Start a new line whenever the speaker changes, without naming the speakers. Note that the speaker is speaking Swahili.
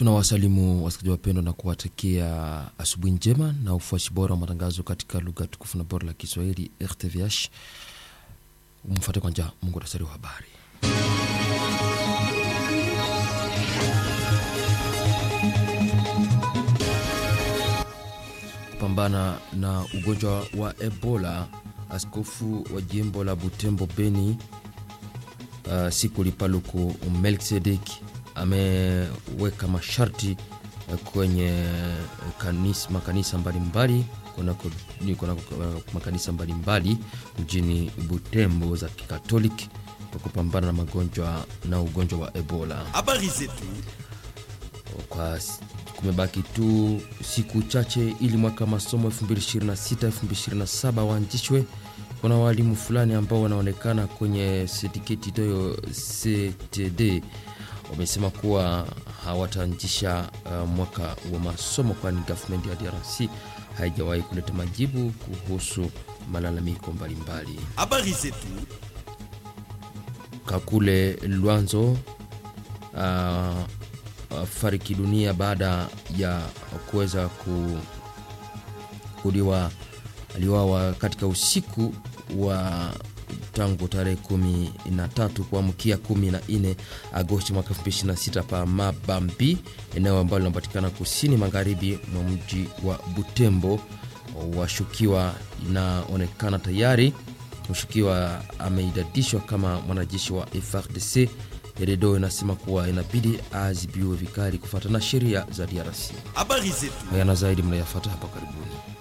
Tunawasalimu wasikilizaji wapendwa na kuwatakia asubuhi njema na ufuasi bora wa matangazo katika lugha tukufu na bora la Kiswahili RTVH. Mfuate kwanza muhtasari wa habari. Kupambana na ugonjwa wa Ebola, askofu wa jimbo la Butembo Beni Sikuli Paluku Melkisedek ameweka masharti kwenye makanisa mbalimbali kuna makanisa mbalimbali mjini Butembo za Kikatoliki kwa kupambana na ugonjwa wa Ebola.
Habari zetu.
Kwa kumebaki tu siku chache ili mwaka masomo 2026-2027 waanzishwe. Kuna walimu fulani ambao wanaonekana kwenye certificate toyo CTD wamesema kuwa hawataanzisha mwaka wa masomo kwani government ya DRC haijawahi kuleta majibu kuhusu malalamiko mbalimbali.
Habari zetu.
Kakule Luanzo fariki dunia baada ya kuweza aliwawa katika usiku wa tangu tarehe 13 kuamkia 14 Agosti mwaka 2026 pa Mabambi, eneo ambalo linapatikana kusini magharibi mwa mji wa Butembo. Washukiwa inaonekana tayari mshukiwa ameidadishwa kama mwanajeshi wa FARDC. Redo inasema kuwa inabidi azibiwe vikali kufuatana na sheria za DRC.
Habari zetu.
Haya na zaidi mnayafuata hapa karibuni.